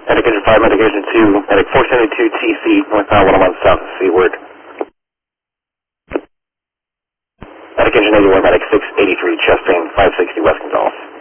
Medic Engine 5, Medic Engine 2, Medic 472 TC, northbound 101 south of Seaward. Medic Engine 81, Medic 683, chest pain, 560 West Gonzales.